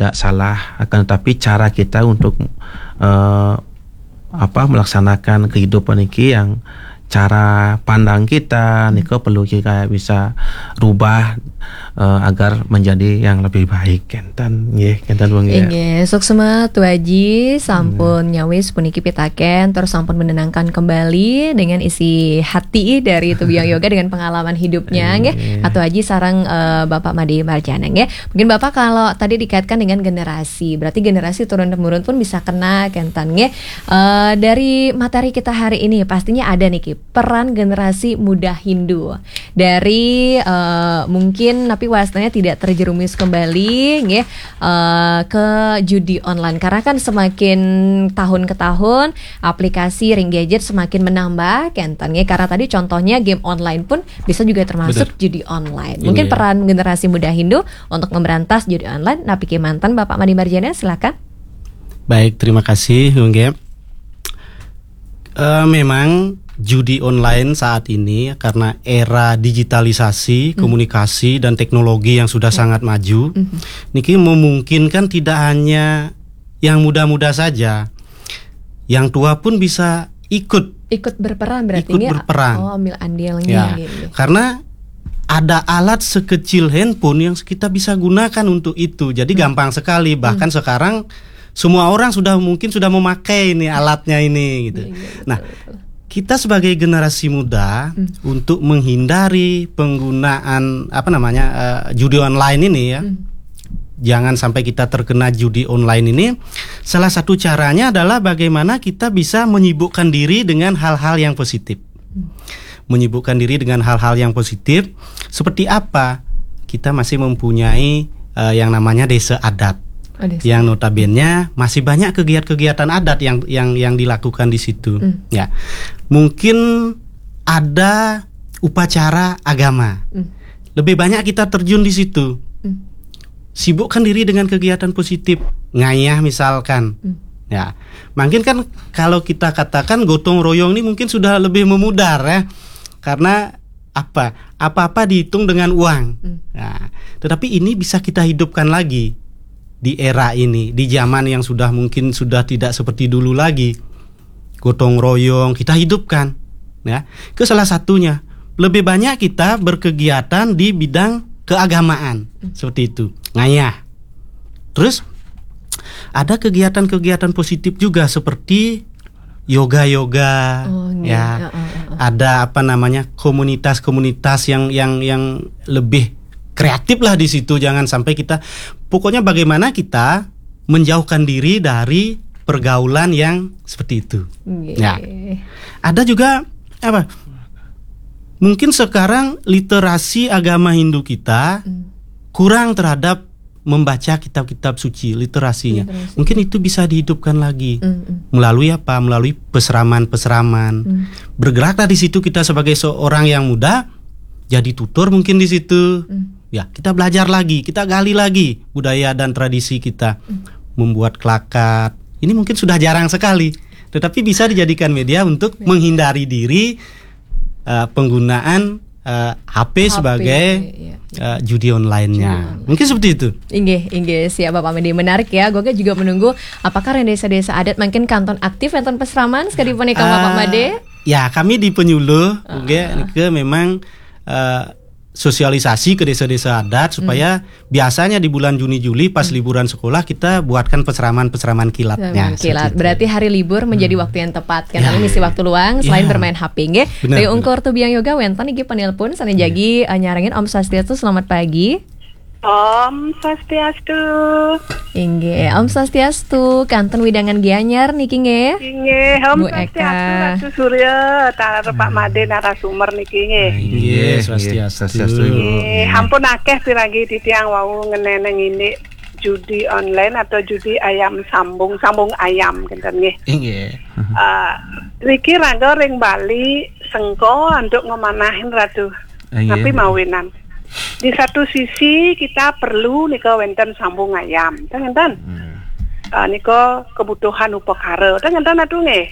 tidak salah, akan tetapi cara kita untuk melaksanakan kehidupan ini yang cara pandang kita niko perlu kita bisa rubah agar menjadi yang lebih baik. Kenten wong ya. Nggih, suksema tuaji sampun nyawis puniki pitaken terus sampun menenangkan kembali dengan isi hati dari Tubiang Yoga dengan pengalaman hidupnya nggih. Atau aji sarang Bapak Made Marjana nggih. Mungkin Bapak kalau tadi dikaitkan dengan generasi, berarti generasi turun temurun pun bisa kena kenten nggih. Dari materi kita hari ini pastinya ada nih Ki, peran generasi muda Hindu dari mungkin tapi wasnanya tidak terjerumus kembali nggih ke judi online, karena kan semakin tahun ke tahun aplikasi ring gadget semakin menambah kenten nggih, karena tadi contohnya game online pun bisa juga termasuk judi online. Mungkin peran generasi muda Hindu untuk memberantas judi online. Napi mantan Bapak Made Marjana, silakan. Baik, terima kasih Hungge. Memang judi online saat ini karena era digitalisasi, komunikasi dan teknologi yang sudah sangat maju, niki memungkinkan tidak hanya yang muda-muda saja, yang tua pun bisa ikut berperan berarti ikut berperan. Ambil andilnya ya, gitu. Karena ada alat sekecil handphone yang kita bisa gunakan untuk itu. Jadi gampang sekali, bahkan sekarang semua orang sudah memakai ini alatnya ini gitu. Nah, kita sebagai generasi muda untuk menghindari penggunaan judi online ini ya. Jangan sampai kita terkena judi online ini. Salah satu caranya adalah bagaimana kita bisa menyibukkan diri dengan hal-hal yang positif. Menyibukkan diri dengan hal-hal yang positif seperti apa? Kita masih mempunyai yang namanya desa adat. Yang notabene masih banyak kegiatan adat yang dilakukan di situ. Ya, mungkin ada upacara agama. Lebih banyak kita terjun di situ. Sibukkan diri dengan kegiatan positif, ngayah misalkan. Ya, mungkin kan kalau kita katakan gotong royong ini mungkin sudah lebih memudar ya, karena apa-apa dihitung dengan uang. Nah, tetapi ini bisa kita hidupkan lagi. Di era ini, di zaman yang mungkin sudah tidak seperti dulu lagi, gotong royong kita hidupkan, ya. Ke salah satunya, lebih banyak kita berkegiatan di bidang keagamaan, seperti itu, ngayah. Terus ada kegiatan-kegiatan positif juga seperti yoga, ya. Ada komunitas-komunitas yang lebih kreatif lah di situ. Jangan sampai kita, pokoknya bagaimana kita menjauhkan diri dari pergaulan yang seperti itu. Ya. Ada juga mungkin sekarang literasi agama Hindu kita kurang terhadap membaca kitab-kitab suci, literasinya. Mungkin itu bisa dihidupkan lagi melalui Melalui peseraman. Bergeraklah di situ kita sebagai seorang yang muda, jadi tutor mungkin di situ. Ya, kita belajar lagi, kita gali lagi budaya dan tradisi kita. Membuat kelakat. Ini mungkin sudah jarang sekali, tetapi bisa dijadikan media untuk menghindari diri penggunaan HP sebagai judi online-nya. Mungkin seperti itu. Inggih, siap Bapak Made. Menarik ya. Gue juga menunggu apakah yang desa-desa adat mungkin kanton aktif kanton peseraman sekali ponika Bapak Made. Ya, kami di Penyuluh memang sosialisasi ke desa-desa adat supaya biasanya di bulan Juni-Juli pas liburan sekolah kita buatkan peseraman-peseraman kilatnya. Kilat. Berarti hari libur menjadi waktu yang tepat kan, ngisi waktu luang selain bermain HP nggih. Dari Ungkur Tubiang Yoga wenten iki penelpon sane jagi nyarangin Om Swastiastu, selamat pagi. Om Swastiastu. Inggih, Om Swastiastu, kanten widangan Gianyar niki nggih. Inggih, Om Swastiastu Ratu Surya, tarar Pak Made narasumber niki nggih. Inggih, Swastiastu. Hampun akeh piragi titiang wau ngeneneng ini judi online atau judi ayam sambung ayam kenten nggih. Inggih. Niki rangga ring Bali sengko untuk ngemanahin ratu. Tapi mawinan. Di satu sisi kita perlu nika wenten sambung ayam, tengenten. Nika kebutuhan upakara, tengenten atuh nggih.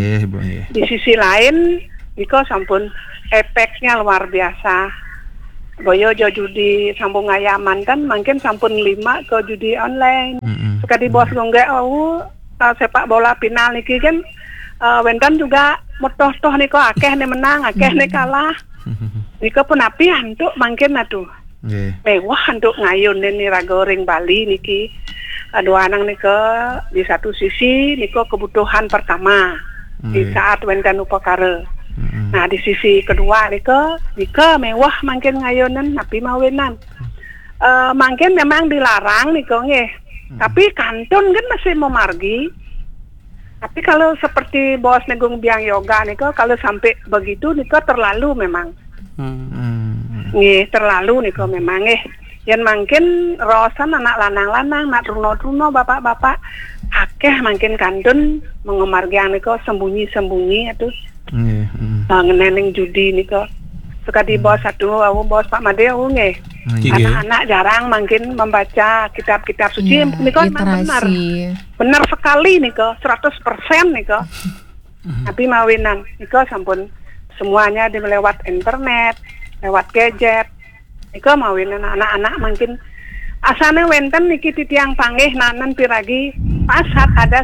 Di sisi lain nika sampun efeknya luar biasa. boyo jo judi sambung ayaman kan mungkin sampun 5 ke judi online. Sekali bos nggak sepak bola final niki kan wenten juga motoh-toh niko akeh ne menang, akeh ne kalah. Niko pun api untuk mungkin atuh. Mewah untuk ngayun ini ragoring Bali niki. Dua anak niko di satu sisi niko kebutuhan pertama di saat wenten upakara. Nah di sisi kedua niko mewah mungkin ngayunan napi mawinan. Mungkin memang dilarang niko nggih. Tapi kantun kan masih memargi. Tapi kalau seperti bos negung biang yoga niko kalau sampai begitu niko terlalu memang. Nggih terlalu niko memang nggih. Yang mungkin rosan anak lanang-lanang, nak truno-truno bapak-bapak akeh mungkin kantun mengemargi niko sembunyi-sembunyi itu. Ngeneng judi niko. Sekali bos satu, bos Pak Made nggih. Anak-anak jarang mungkin membaca kitab-kitab suci. Niko benar sekali niko, 100% niko. Tapi mawinan niko sampun semuanya lewat internet, lewat gadget. Niko mawinan anak-anak mungkin asane wenten niki titiang panggih nanan piragi pasat ada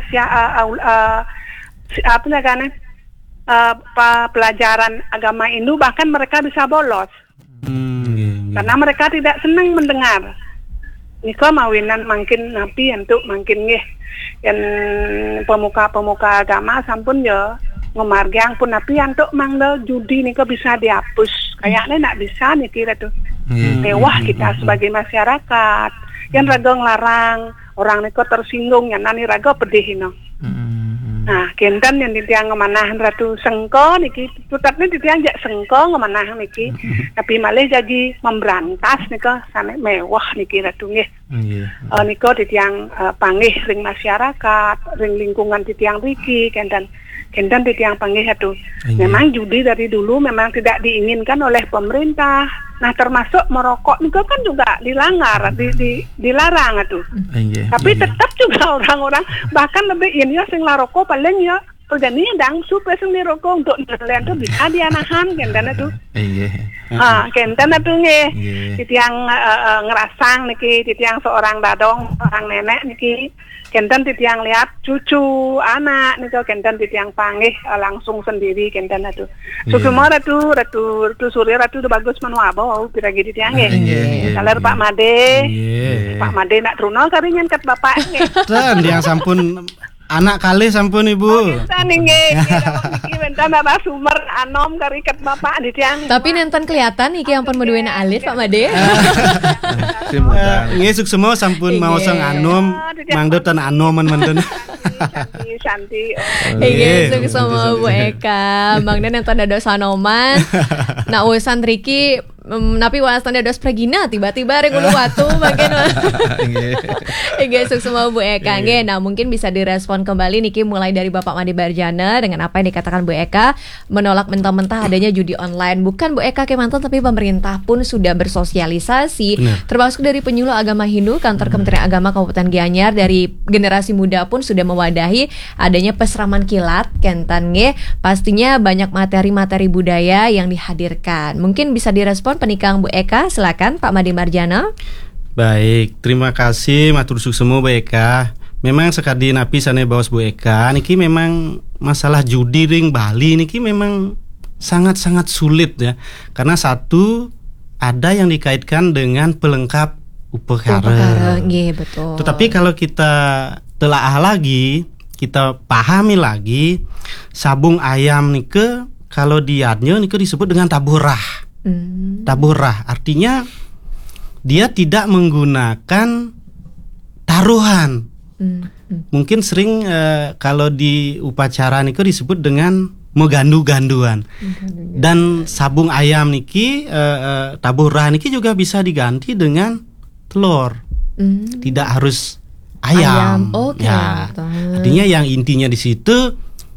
apa namanya pelajaran agama Hindu bahkan mereka bisa bolos karena mereka tidak senang mendengar. Niko mawinan mungkin napi untuk mungkin nggih yang pemuka-pemuka agama sampun ya ngemargiang pun napi untuk mangdal judi niko bisa dihapus kayaknya nak bisa nih kira tuh. Mewah kita sebagai masyarakat yang raga ngelarang orang niko tersinggung yang nani raga pedih no. Nah, kenten yang ditiang ngemanahan Ratu Sengko niki putarnya ditiang jak Sengko ngemanahan niki. Tapi malah jadi memberantas niko sana mewah niki Ratu nggih. Niko ditiang panggih ring masyarakat, ring lingkungan ditiang riki kenten ditiang panggih itu. Memang judi dari dulu memang tidak diinginkan oleh pemerintah. Nah termasuk merokok niko kan juga dilanggar, dilarang itu. Tapi tetap juga orang-orang bahkan lebih ini ya sing laroko paling ya perjanian dang supaya sing dirokok untuk nelayan tuh bisa dianahan kenten itu. Kenten itu nggih. Titiang ngerasang niki, titiang seorang dadong, orang nenek niki. Kenten titiang lihat cucu anak niko kenten titiang panggih langsung sendiri kenten itu. Sukuma ratu Surya ratu udah bagus manuabo piragi titiang nggih. Salar Pak Made. Pak Made nak truno karingan kat bapak nggih. Dan yang sampun anak kali sampun Ibu. Bisa nggih. Iki bentan ada sumber anom kari kat bapak titiang. Tapi nenten kelihatan iki yang pun meduena alit Pak Made. Nggih semua sampun mau sang anom mangdotan anoman manten. Santi. Nggih sama Bu Eka. Mangda nenten ada sanoman. Nah urusan Riki napi wasan ada pregina tiba-tiba rek ulu watu bagian. Nggih sama Bu Eka nggih. Nah mungkin bisa direspon kembali niki mulai dari Bapak Made Barjana dengan apa yang dikatakan Bu Eka menolak mentah-mentah adanya judi online. Bukan Bu Eka kemantan tapi pemerintah pun sudah bersosialisasi termasuk dari penyuluh agama Hindu kantor Kementerian Agama Kabupaten Gianyar dari generasi muda pun sudah mewadahi adanya peseraman kilat kenten nggih. Pastinya banyak materi-materi budaya yang dihadirkan. Mungkin bisa direspon penikang Bu Eka, silakan Pak Made Barjana. Baik, terima kasih matur suksemu Bu Eka. Memang sekali napi sana bawas Bu Eka niki memang masalah judi ring Bali niki memang sangat-sangat sulit ya. Karena satu ada yang dikaitkan dengan pelengkap upekara. Nggih, betul. Tetapi kalau kita telaah lagi, kita pahami lagi sabung ayam nike kalau diatnya nike disebut dengan taburah. Taburah artinya dia tidak menggunakan taruhan. Mungkin sering kalau di upacara niki disebut dengan megandu-ganduan. Dan sabung ayam niki taburah niki juga bisa diganti dengan telur. Tidak harus ayam. Ya. Artinya yang intinya di situ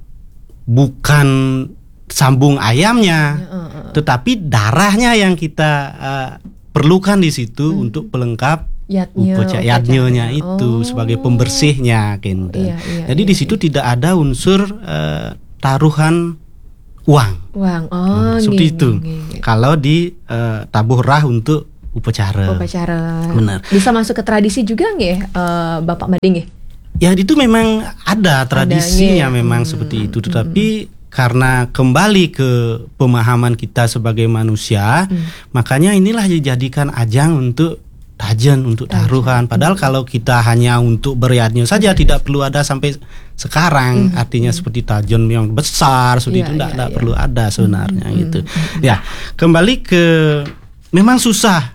bukan sambung ayamnya, tetapi darahnya yang kita perlukan di situ untuk pelengkap yadnya itu sebagai pembersihnya, Kenten. Jadi di situ tidak ada unsur taruhan uang. nggih, Seperti itu. nggih. Kalau di tabuhrah untuk upacara. Benar. Bisa masuk ke tradisi juga nggih, Bapak Made nggih? Ya itu memang ada tradisinya Adanya. memang seperti itu, tetapi karena kembali ke pemahaman kita sebagai manusia, makanya inilah dijadikan ajang untuk tajen, untuk taruhan. Padahal kalau kita hanya untuk beriadnya saja tidak perlu ada sampai sekarang. Artinya seperti tajen yang besar seperti itu tidak perlu ada sebenarnya gitu. Ya, kembali ke memang susah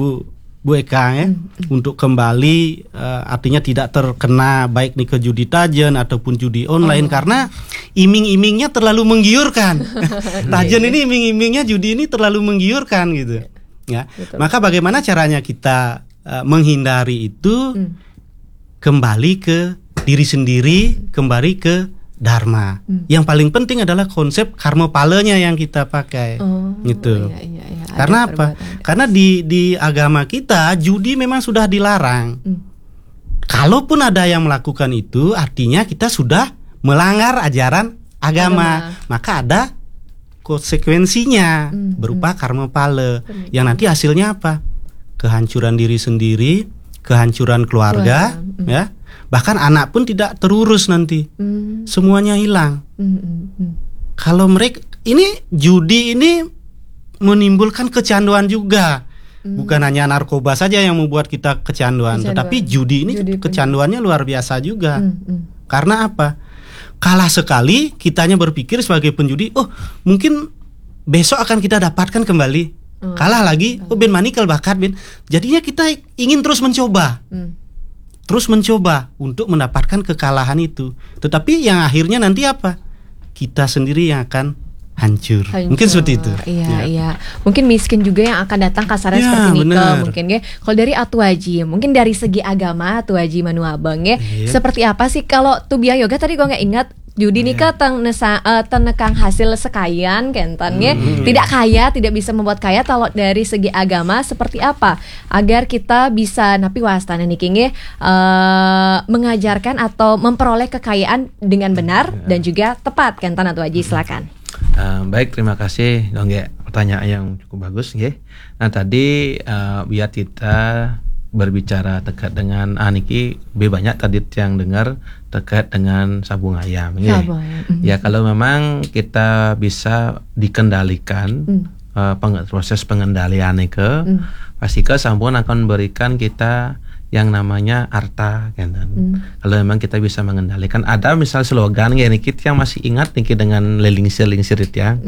Bu Eka ya, untuk kembali artinya tidak terkena baik nih ke judi tajen ataupun judi online karena iming-imingnya terlalu menggiurkan. Tajen ini iming-imingnya, judi ini terlalu menggiurkan gitu. Ya. Maka bagaimana caranya kita menghindari itu? Kembali ke diri sendiri, kembali ke dharma. Yang paling penting adalah konsep karma palanya yang kita pakai. Gitu. Iya. Karena apa? Karena di agama kita judi memang sudah dilarang. Kalaupun ada yang melakukan itu, artinya kita sudah melanggar ajaran agama. Maka ada konsekuensinya berupa karma pala. Yang nanti hasilnya apa? Kehancuran diri sendiri, kehancuran keluarga, ya. Bahkan anak pun tidak terurus nanti. Semuanya hilang. Kalau mereka ini judi ini menimbulkan kecanduan juga. Bukan hanya narkoba saja yang membuat kita kecanduan. Tetapi judi ini kecanduannya luar biasa juga. Karena apa? Kalah sekali kitanya berpikir sebagai penjudi, oh mungkin besok akan kita dapatkan kembali. Kalah lagi, oh ben manikel bakat ben. Jadinya kita ingin terus mencoba. Terus mencoba untuk mendapatkan kekalahan itu. Tetapi yang akhirnya nanti apa? Kita sendiri yang akan hancur. Mungkin seperti itu. Iya. Mungkin miskin juga yang akan datang kasarnya seperti Nike mungkin ya. Kalau dari Atu Haji, mungkin dari segi agama Atu Haji Manu Abang ya. Seperti apa sih kalau Tubiang Yoga tadi gue nggak ingat judi nikah tenekang hasil sekayan kentan ya. Tidak kaya, tidak bisa membuat kaya. Kalau dari segi agama seperti apa agar kita bisa napi wastana niking mengajarkan atau memperoleh kekayaan dengan benar dan juga tepat kentan Atu Haji, silakan. Baik, terima kasih Gongge, pertanyaan yang cukup bagus nggih. Nah tadi biar kita berbicara terkait dengan niki banyak tadi yang dengar terkait dengan sabung ayam nggih. Ya kalau memang kita bisa dikendalikan proses pengendalian nike, pasti sampun akan memberikan kita yang namanya arta kan. Kalau memang kita bisa mengendalikan, ada misal slogan ya niki yang masih ingat niki dengan lingsir itu yang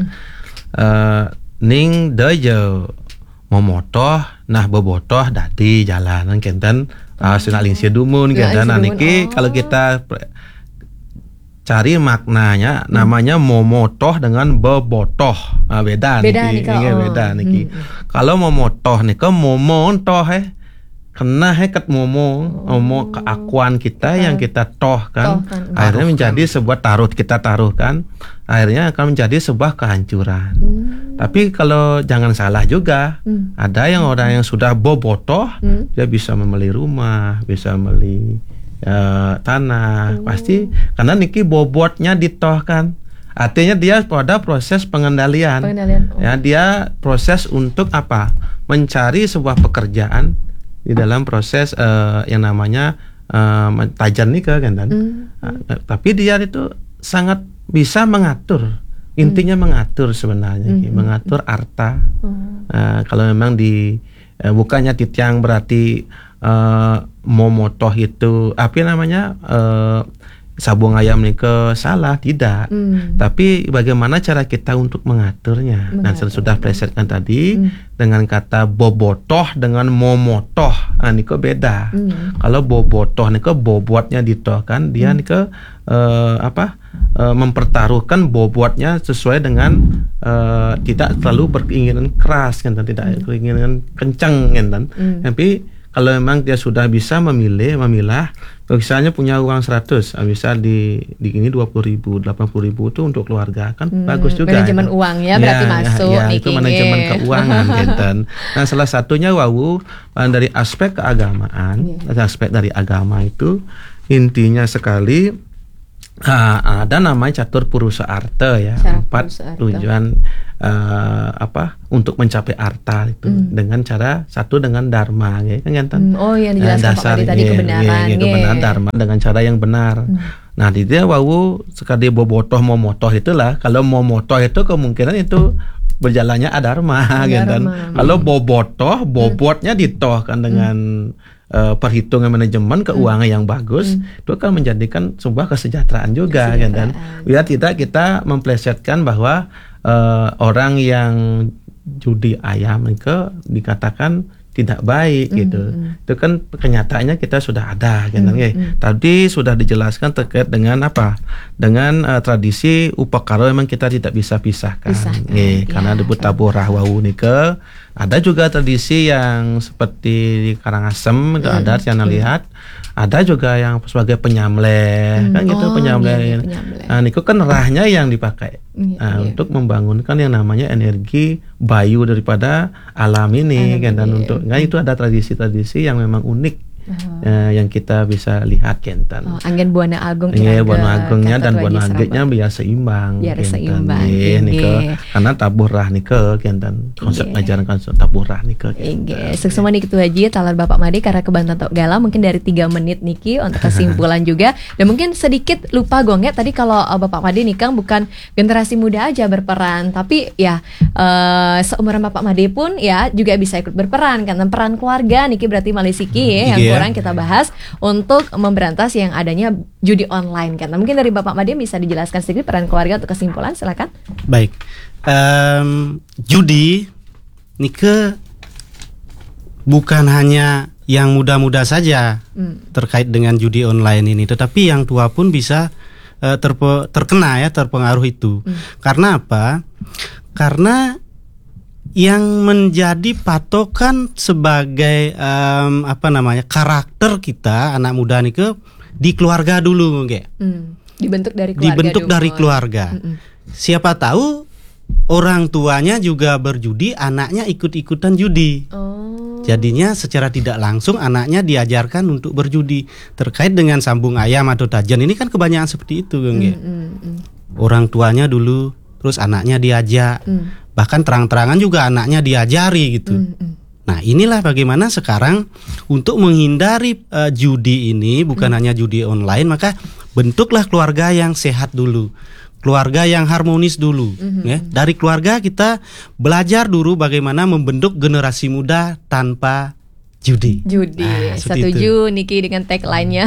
ning dojo momotoh nah bobotoh dadi jalanan kenten sina lingsir dumun kenten niki kalau kita cari maknanya namanya momotoh dengan bobotoh beda niki beda niki. Kalau momotoh niki momontoh kena hekat momo keakuan kita yang kita tohkan akhirnya menjadi sebuah kita taruhkan akhirnya akan menjadi sebuah kehancuran. Tapi kalau jangan salah juga ada yang orang yang sudah bobotoh dia bisa membeli rumah, bisa membeli tanah pasti karena niki bobotnya ditohkan. Artinya dia pada proses pengendalian. Ya dia proses untuk apa? Mencari sebuah pekerjaan di dalam proses yang namanya tajan nikah kan. Tapi dia itu sangat bisa mengatur, intinya mengatur sebenarnya, mengatur arta. Kalau memang bukannya titiang berarti momotoh itu apa namanya sabung ayam nikah salah, tidak. Tapi bagaimana cara kita untuk mengaturnya. Dan sudah presetkan tadi dengan kata bobotoh dengan momotoh, nikah beda. Kalau bobotoh nikah bobotnya ditohkan, dia nikah mempertaruhkan bobotnya sesuai dengan tidak terlalu berkeinginan keras kan, tidak keinginan kencang kan. Tapi kalau memang dia sudah bisa memilah, misalnya punya uang 100, bisa di ini 20.000, 80.000 itu untuk keluarga kan bagus juga. Manajemen uangnya berarti masuk. Itu manajemen keuangan gitu. Nah salah satunya dari aspek keagamaan, aspek dari agama itu intinya sekali ada namanya catur purusa arta ya. Cara 4 purusa arta. tujuan untuk mencapai arta itu dengan cara satu dengan dharma ya kan Gantan. Oh yang dijelaskan Pak Adi tadi kebenaran. Kebenaran dharma dengan cara yang benar. Nah di dia wawu sekali bobotoh mau motoh itulah. Kalau mau motoh itu kemungkinan itu berjalannya adharma gitu. Kalau bobotoh bobotnya ditohkan dengan perhitungan manajemen keuangan yang bagus, itu akan menjadikan sebuah kesejahteraan juga kan. Biar tidak kita memplesetkan bahwa orang yang judi ayam itu dikatakan tidak baik gitu. Itu kan kenyataannya kita sudah ada kan. Tadi sudah dijelaskan terkait dengan apa? Dengan tradisi upakaro memang kita tidak bisa pisahkan. Karena disebut taburah wawu nike. Ada juga tradisi yang seperti di Karangasem itu ada yang lihat. Ada juga yang sebagai penyamleh kan gitu penyamleh. Nah, niku kan rahnya yang dipakai untuk membangunkan yang namanya energi bayu daripada alam ini kan dan untuk itu ada tradisi-tradisi yang memang unik. Yang kita bisa lihat Kentan. Anggen Buana Agung Buana Agungnya dan Buana Agitnya biar seimbang. Biar seimbang. Karena taburah nike Kentan. Konsep ngajaran konsep taburah nike. Seksema niki tu haji talar Bapak Made karena kebantan tok gala mungkin dari 3 menit niki untuk kesimpulan juga dan mungkin sedikit lupa gonge tadi kalau Bapak Made nikah bukan generasi muda aja berperan tapi ya seumuran Bapak Made pun ya juga bisa ikut berperan karena peran keluarga niki berarti malisiki ya yang kurang kita bahas untuk memberantas yang adanya judi online kan. Mungkin dari Bapak Made bisa dijelaskan sedikit peran keluarga untuk kesimpulan, silakan. Baik, judi nike bukan hanya yang muda-muda saja terkait dengan judi online ini, tetapi yang tua pun bisa terkena ya terpengaruh itu. Karena apa? Karena yang menjadi patokan sebagai karakter kita anak muda nih di keluarga dulu dibentuk dari keluarga. Siapa tahu orang tuanya juga berjudi, anaknya ikut-ikutan judi. Jadinya secara tidak langsung anaknya diajarkan untuk berjudi. Terkait dengan sambung ayam atau tajan ini kan kebanyakan seperti itu orang tuanya dulu terus anaknya diajak. Bahkan terang-terangan juga anaknya diajari gitu. Nah inilah bagaimana sekarang untuk menghindari judi ini bukan hanya judi online, maka bentuklah keluarga yang sehat dulu, keluarga yang harmonis dulu. Dari keluarga kita belajar dulu bagaimana membentuk generasi muda tanpa judi. Setuju Niki dengan tagline-nya.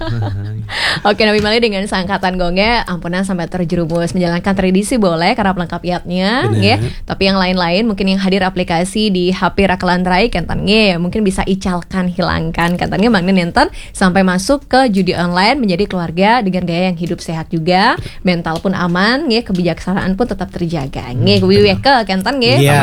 Oke, Nabi Mali dengan seangkatan gongnya ampunan sampai terjerumus menjalankan tradisi boleh karena pelengkap iatnya tapi yang lain-lain mungkin yang hadir aplikasi di HP Rakalan Rai kantan mungkin bisa icalkan hilangkan kantannya magnen nenten sampai masuk ke judi online menjadi keluarga dengan gaya yang hidup sehat juga, mental pun aman kebijaksanaan pun tetap terjaga wiweke kantan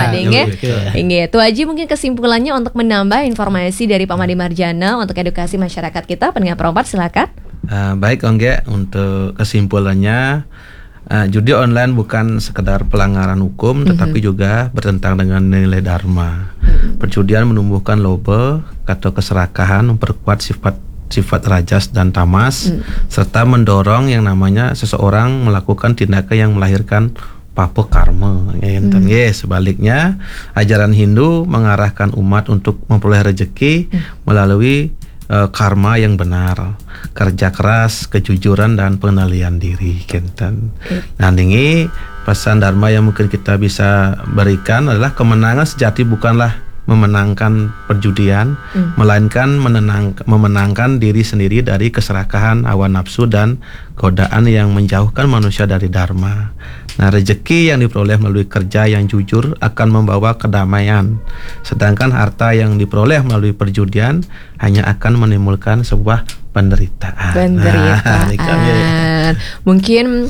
itu aja mungkin kesimpulannya untuk menambah informasi dari Pak Made Marjana untuk edukasi masyarakat kita. Pendengar Perompat silakan. Baik Ongge, untuk kesimpulannya judi online bukan sekedar pelanggaran hukum tetapi juga bertentangan dengan nilai dharma. Perjudian menumbuhkan lobe atau keserakahan, memperkuat sifat rajas dan tamas serta mendorong yang namanya seseorang melakukan tindakan yang melahirkan papa karma. Sebaliknya ajaran Hindu mengarahkan umat untuk memperoleh rezeki melalui karma yang benar, kerja keras, kejujuran dan pengendalian diri Kenten. Nah ini pesan dharma yang mungkin kita bisa berikan adalah kemenangan sejati bukanlah memenangkan perjudian, melainkan memenangkan diri sendiri dari keserakahan hawa nafsu dan godaan yang menjauhkan manusia dari dharma. Nah, rezeki yang diperoleh melalui kerja yang jujur akan membawa kedamaian, sedangkan harta yang diperoleh melalui perjudian hanya akan menimbulkan sebuah penderitaan. Mungkin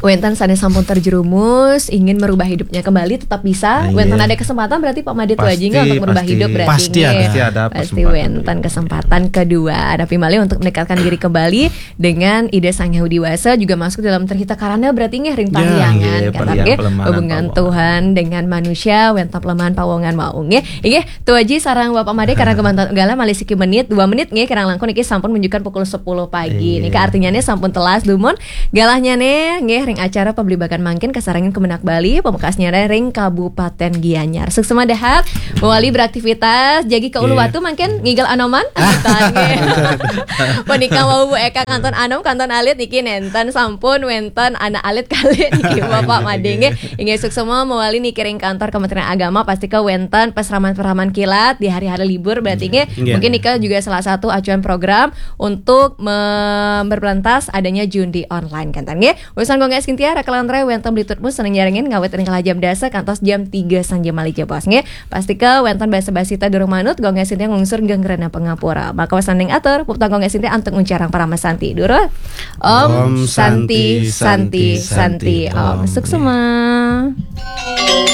Wenten sanes sampun terjerumus ingin merubah hidupnya kembali tetap bisa. Wenten ada kesempatan berarti Pak Made Tuaji untuk merubah hidup berarti pasti ada wenten kesempatan kedua ada Pimali untuk mendekatkan diri kembali dengan ide Sang Hyang Wadiwasa juga masuk dalam terhita karena berarti ring pariangan kata hubungan Tuhan dengan manusia wenten pelemahan pawongan mau nggih. Inggih Tuaji sareng Bapak Made karena kemantan gala malih siki menit 2 menit nggih kirang langkung niki sampun menunjukkan pukul 10 pagi. Nika artinya nih sampun telas dumon galahnya nih nggih ring acara pembelibakan mangkin kasarangin Kemenak Bali pemekasnya ring Kabupaten Gianyar. Suksema dahat mewali beraktivitas jagi ke Uluwatu mangkin ngigel anoman antan nggih. Menika mau Bu Eka kanton anom kanton alit niki nenten sampun wenten anak alit kali niki Bapak Made nggih. Inggih suksema mewali niki ring kantor Kementerian Agama pasti ke wenten peseraman-peseraman kilat di hari-hari libur berarti nggih. Mungkin nika juga salah satu acuan program untuk memberantas adanya judi online kan nggih. Urusan gongga skintia rakalan re wenten blitutmu seneng jarengin ngawet ring kala jam dasa kantos jam 3 sang jam malih bos nggih. Pasti ke wenten basa-basi ta durung manut gongga skintia ngungsur genggrena pengapura. Maka wasanding atur pupta gongga skintia anteng uncarang para mesanti duro. Om Santi Santi Santi Om suksema.